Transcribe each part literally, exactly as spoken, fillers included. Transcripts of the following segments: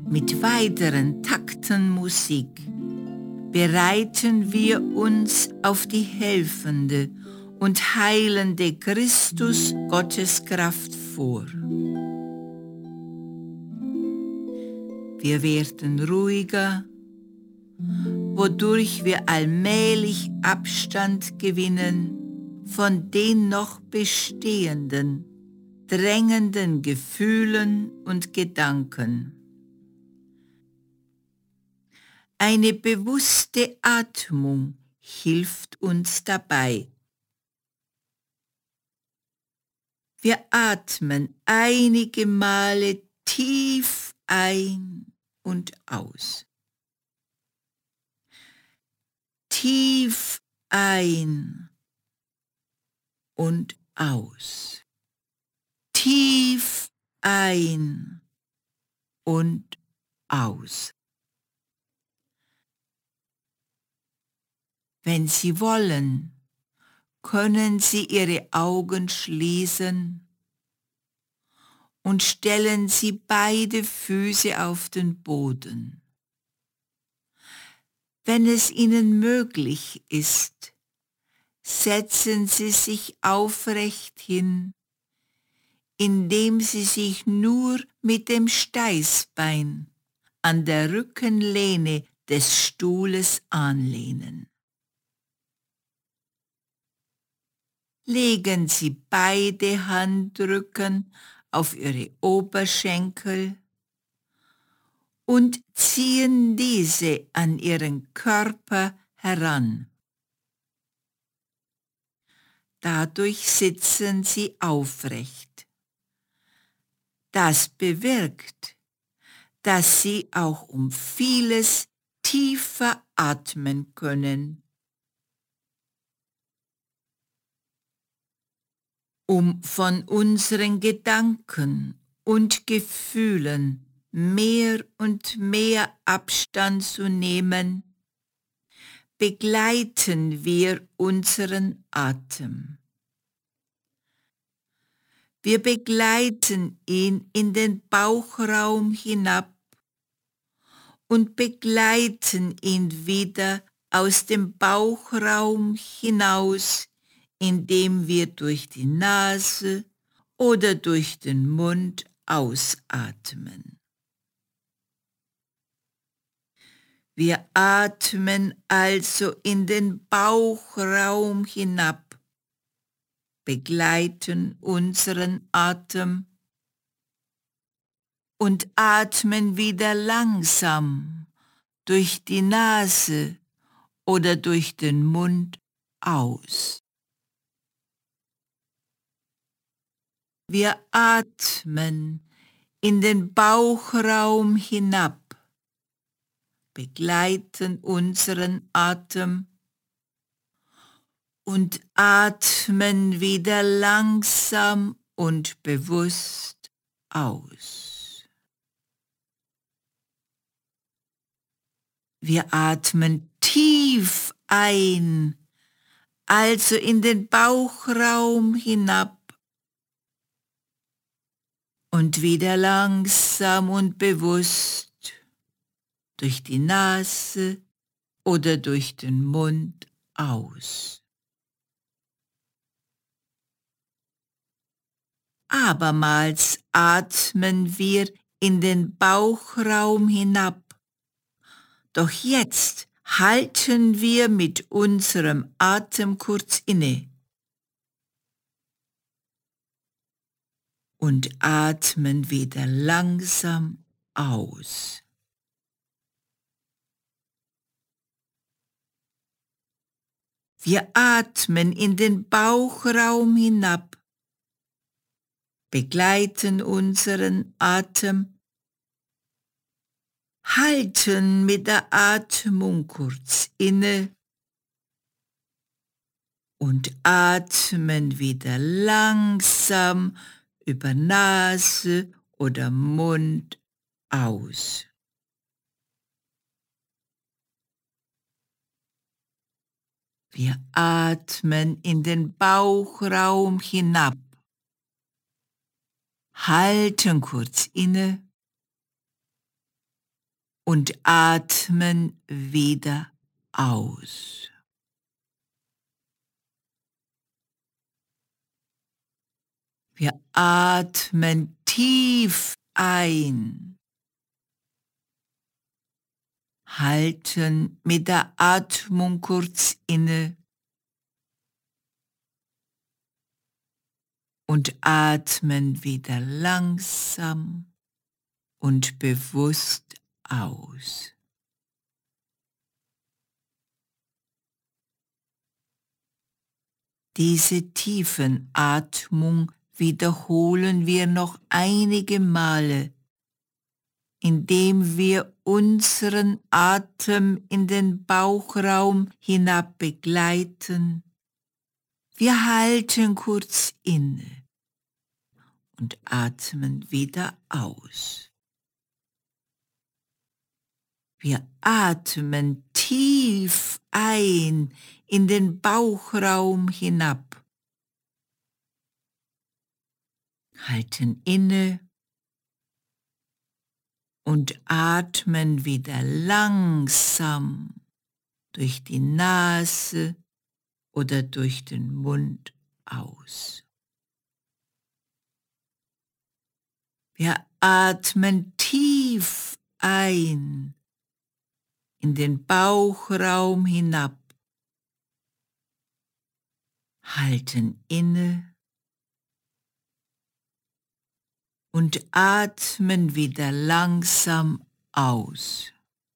Mit weiteren Takten Musik bereiten wir uns auf die helfende und heilende Christus Gotteskraft vor. Wir werden ruhiger, wodurch wir allmählich Abstand gewinnen von den noch bestehenden, drängenden Gefühlen und Gedanken. Eine bewusste Atmung hilft uns dabei. Wir atmen einige Male tief ein und aus. Tief ein und aus. Tief ein und aus. Wenn Sie wollen, können Sie Ihre Augen schließen und stellen Sie beide Füße auf den Boden. Wenn es Ihnen möglich ist, setzen Sie sich aufrecht hin, indem Sie sich nur mit dem Steißbein an der Rückenlehne des Stuhles anlehnen. Legen Sie beide Handrücken auf Ihre Oberschenkel und ziehen diese an Ihren Körper heran. Dadurch sitzen Sie aufrecht. Das bewirkt, dass Sie auch um vieles tiefer atmen können. Um von unseren Gedanken und Gefühlen mehr und mehr Abstand zu nehmen, begleiten wir unseren Atem. Wir begleiten ihn in den Bauchraum hinab und begleiten ihn wieder aus dem Bauchraum hinaus, indem wir durch die Nase oder durch den Mund ausatmen. Wir atmen also in den Bauchraum hinab, begleiten unseren Atem und atmen wieder langsam durch die Nase oder durch den Mund aus. Wir atmen in den Bauchraum hinab, begleiten unseren Atem und atmen wieder langsam und bewusst aus. Wir atmen tief ein, also in den Bauchraum hinab, und wieder langsam und bewusst durch die Nase oder durch den Mund aus. Abermals atmen wir in den Bauchraum hinab. Doch jetzt halten wir mit unserem Atem kurz inne und atmen wieder langsam aus. Wir atmen in den Bauchraum hinab, begleiten unseren Atem, halten mit der Atmung kurz inne und atmen wieder langsam über Nase oder Mund aus. Wir atmen in den Bauchraum hinab, halten kurz inne und atmen wieder aus. Wir atmen tief ein, halten mit der Atmung kurz inne und atmen wieder langsam und bewusst aus. Diese Tiefenatmung wiederholen wir noch einige Male, indem wir unseren Atem in den Bauchraum hinab begleiten. Wir halten kurz inne und atmen wieder aus. Wir atmen tief ein in den Bauchraum hinab, halten inne und atmen wieder langsam durch die Nase oder durch den Mund aus. Wir atmen tief ein in den Bauchraum hinab, halten inne und atmen wieder langsam aus.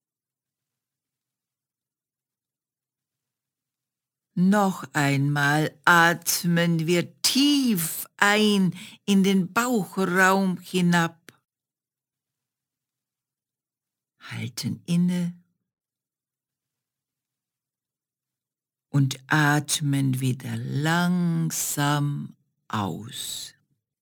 Noch einmal atmen wir tief ein in den Bauchraum hinab, halten inne und atmen wieder langsam aus.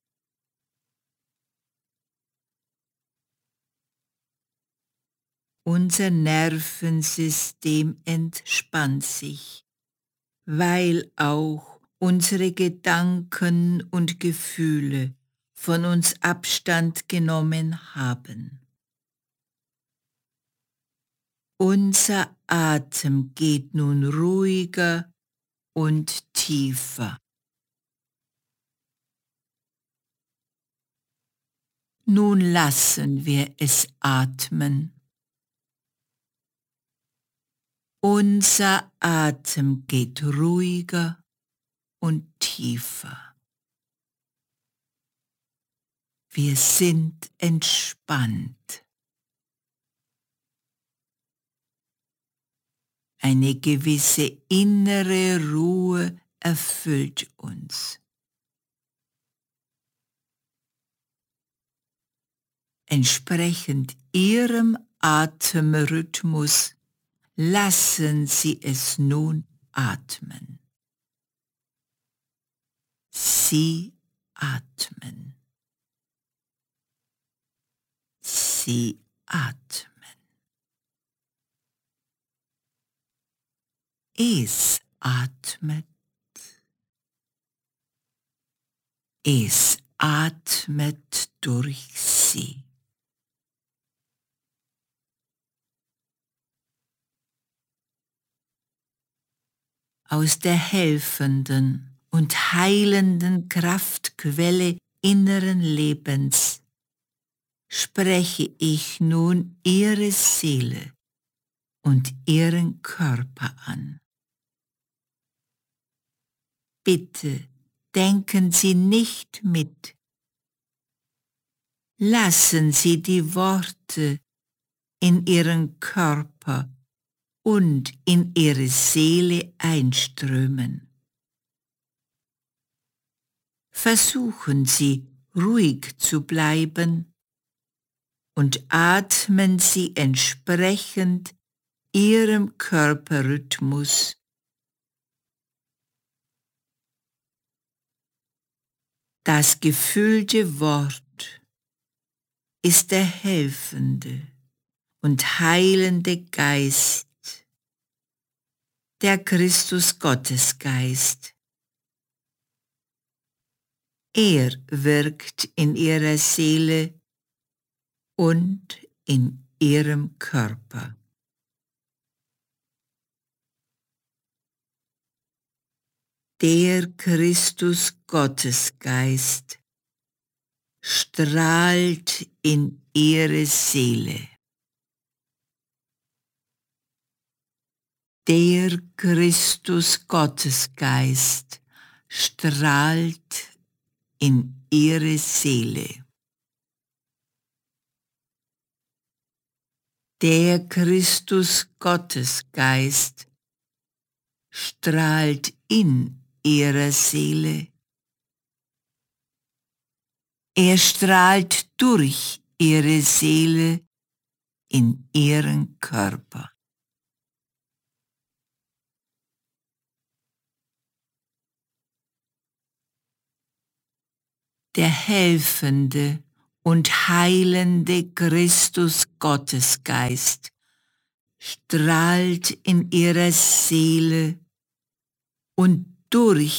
Unser Nervensystem entspannt sich, weil auch unsere Gedanken und Gefühle von uns Abstand genommen haben. Unser Atem geht nun ruhiger und tiefer. Nun lassen wir es atmen. Unser Atem geht ruhiger und tiefer. Wir sind entspannt. Eine gewisse innere Ruhe erfüllt uns. Entsprechend Ihrem Atemrhythmus lassen Sie es nun atmen. Sie atmen. Sie atmen. Es atmet. Es atmet durch Sie. Aus der helfenden und heilenden Kraftquelle inneren Lebens spreche ich nun Ihre Seele und Ihren Körper an. Bitte denken Sie nicht mit. Lassen Sie die Worte in Ihren Körper und in Ihre Seele einströmen. Versuchen Sie, ruhig zu bleiben und atmen Sie entsprechend Ihrem Körperrhythmus. Das gefüllte Wort ist der helfende und heilende Geist, der Christus-Gottesgeist. Er wirkt in Ihrer Seele und in ihrem Körper. Der Christus Gottesgeist strahlt in ihre Seele. Der Christus Gottesgeist strahlt in ihre Seele. Der Christus Gottesgeist strahlt in ihrer Seele. Er strahlt durch ihre Seele in ihren Körper. Der helfende und heilende Christus Gottesgeist strahlt in ihrer Seele und durch